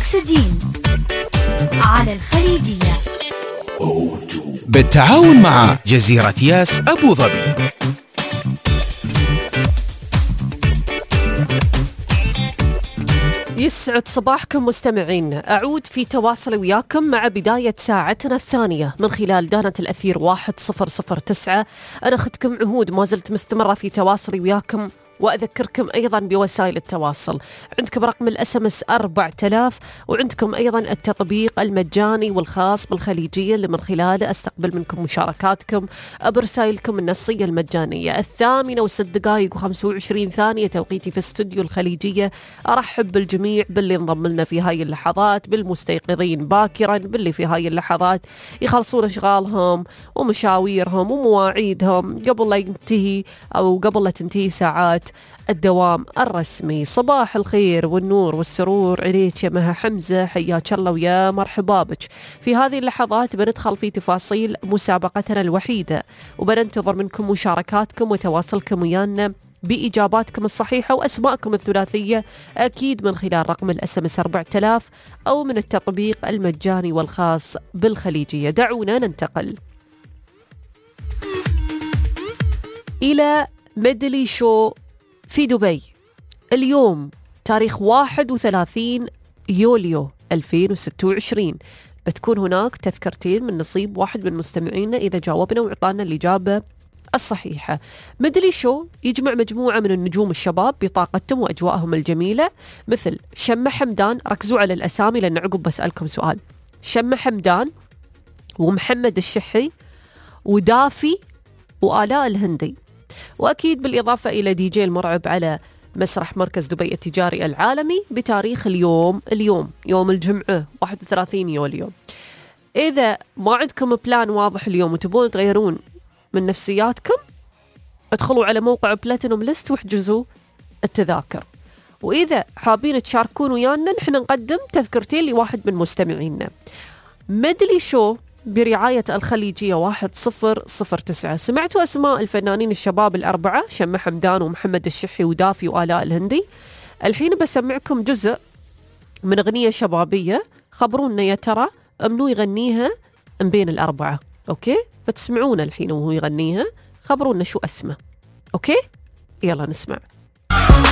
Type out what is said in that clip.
أكسجين على الخليجية بالتعاون مع جزيرة ياس أبو ظبي. يسعد صباحكم مستمعين. أعود في تواصل وياكم مع بداية ساعتنا الثانية من خلال دانة الأثير 1009. أنا أخذكم عهود، ما زلت مستمرة في تواصلي وياكم، وأذكركم أيضا بوسائل التواصل. عندكم رقم الSMS 4000، وعندكم أيضا التطبيق المجاني والخاص بالخليجية اللي من خلاله أستقبل منكم مشاركاتكم برسائلكم النصية المجانية. 8:06:25 توقيتي في استوديو الخليجية. أرحب بالجميع، باللي انضم لنا في هاي اللحظات، بالمستيقظين باكرا، باللي في هاي اللحظات يخلصون أشغالهم ومشاويرهم ومواعيدهم قبل لا ينتهي أو قبل لا تنتهي ساعات الدوام الرسمي. صباح الخير والنور والسرور عليك يا مها حمزة، حياك الله ويا مرحبا بك. في هذه اللحظات بندخل في تفاصيل مسابقتنا الوحيدة، وبننتظر منكم مشاركاتكم وتواصلكم ويانا بإجاباتكم الصحيحة وأسماءكم الثلاثية، أكيد من خلال رقم الSMS 4000 أو من التطبيق المجاني والخاص بالخليجية. دعونا ننتقل إلى ميدلي شو في دبي. اليوم تاريخ 31 يوليو 2026. بتكون هناك تذكرتين من نصيب واحد من مستمعينا إذا جاوبنا وعطانا الإجابة الصحيحة. ميدلي شو يجمع مجموعة من النجوم الشباب بطاقتهم وأجواءهم الجميلة، مثل شمة حمدان. ركزوا على الأسامي لأن عقب بسألكم سؤال. شمة حمدان ومحمد الشحي ودافي وآلاء الهندي، وأكيد بالإضافة إلى دي جي المرعب على مسرح مركز دبي التجاري العالمي بتاريخ اليوم يوم الجمعة 31 يوليو. إذا ما عندكم بلان واضح اليوم وتبون تغيرون من نفسياتكم، ادخلوا على موقع بلاتينوم ليست واحجزوا التذاكر. وإذا حابين تشاركون ويانا، نحن نقدم تذكرتين لواحد من مستمعينا. ميدلي شو برعاية الخليجية 1009. سمعتوا أسماء الفنانين الشباب الأربعة، شمة حمدان ومحمد الشحي ودافي وآلاء الهندي. الحين بسمعكم جزء من أغنية شبابية، خبرونا يا ترى منو يغنيها من بين الأربعة. أوكي، بتسمعونا الحين وهو يغنيها، خبرونا شو اسمه. أوكي، يلا نسمع.